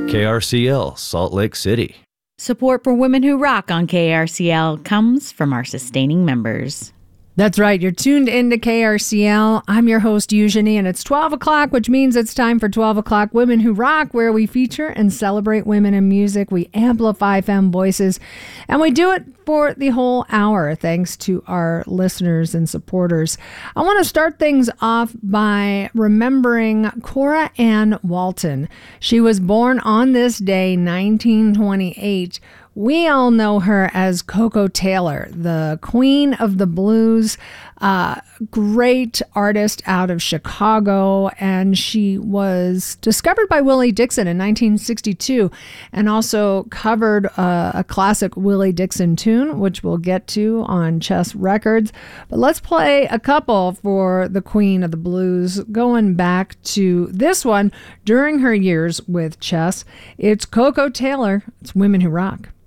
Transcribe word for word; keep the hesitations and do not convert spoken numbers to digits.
K R C L, Salt Lake City. Support for Women Who Rock on K R C L comes from our sustaining members. That's right. You're tuned into K R C L. I'm your host, Eugenie, and it's twelve o'clock, which means it's time for twelve o'clock Women Who Rock, where we feature and celebrate women in music. We amplify femme voices, and we do it for the whole hour, thanks to our listeners and supporters. I want to start things off by remembering Cora Ann Walton. She was born on this day, nineteen twenty-eight. We all know her as Koko Taylor, the queen of the blues, uh, great artist out of Chicago, and she was discovered by Willie Dixon in nineteen sixty-two and also covered uh, a classic Willie Dixon tune, which we'll get to on Chess Records. But let's play a couple for the queen of the blues, going back to this one during her years with Chess. It's Koko Taylor. It's Women Who Rock.